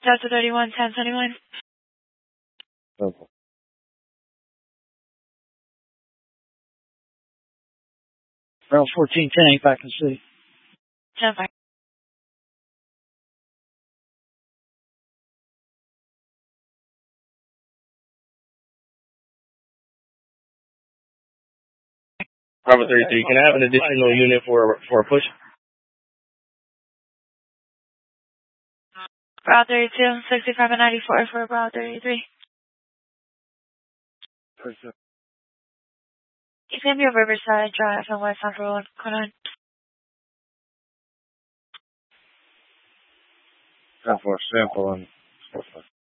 Delta 31, 1071. Okay. Route 1410, back in the city. 10-5. Bravo 33, can I have an additional unit for a push? Bravo 32, 65 and 94 for Bravo 33. Push up. It's going to be a Riverside Drive on West Central Road. Come on. Time for a sample and